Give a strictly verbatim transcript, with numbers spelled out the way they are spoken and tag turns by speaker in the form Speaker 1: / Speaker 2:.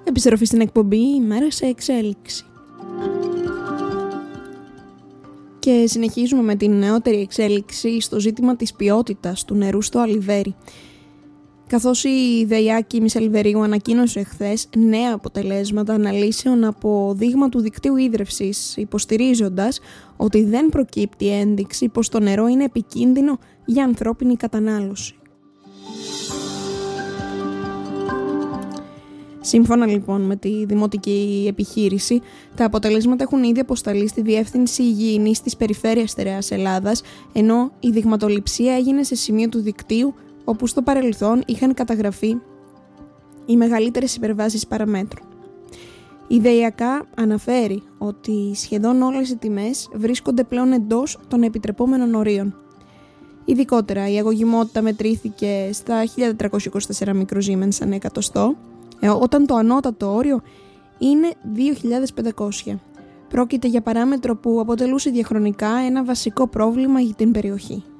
Speaker 1: Επιστροφή στην εκπομπή «Ημέρα σε εξέλιξη». Και συνεχίζουμε με την νεότερη εξέλιξη στο ζήτημα της ποιότητας του νερού στο Αλιβέρι. Καθώς η ΔΕΙΑΚ Μισελβερίου ανακοίνωσε χθες νέα αποτελέσματα αναλύσεων από δείγμα του δικτύου ίδρευσης, υποστηρίζοντας ότι δεν προκύπτει ένδειξη πως το νερό είναι επικίνδυνο για ανθρώπινη κατανάλωση. Σύμφωνα λοιπόν με τη δημοτική επιχείρηση, τα αποτελέσματα έχουν ήδη αποσταλεί στη Διεύθυνση Υγιεινής της Περιφέρειας Στερεάς Ελλάδας, ενώ η δειγματοληψία έγινε σε σημείο του δικτύου όπου στο παρελθόν είχαν καταγραφεί οι μεγαλύτερες υπερβάσεις παραμέτρων. Η ΔΕΙΑΚ αναφέρει ότι σχεδόν όλες οι τιμές βρίσκονται πλέον εντός των επιτρεπόμενων ορίων. Ειδικότερα, η αγωγημότητα μετρήθηκε στα χίλια τετρακόσια είκοσι τέσσερα μικροσίμενς ανά εκατοστό, όταν το ανώτατο όριο είναι δύο χιλιάδες πεντακόσια. Πρόκειται για παράμετρο που αποτελούσε διαχρονικά ένα βασικό πρόβλημα για την περιοχή.